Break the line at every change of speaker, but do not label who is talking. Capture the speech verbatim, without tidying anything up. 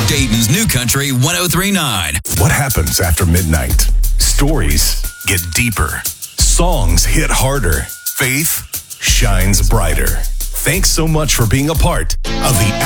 Dayton's New Country one oh three point nine.
What happens after midnight? Stories get deeper. Songs hit harder. Faith shines brighter. Thanks so much for being a part of the